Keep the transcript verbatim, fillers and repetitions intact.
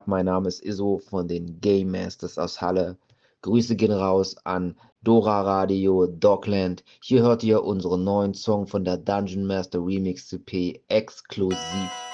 mein Name ist Iso von den Game Masters aus Halle. Grüße gehen raus an Dora Radio, Dogland. Hier hört ihr unseren neuen Song von der Dungeon Master Remix C P exklusiv.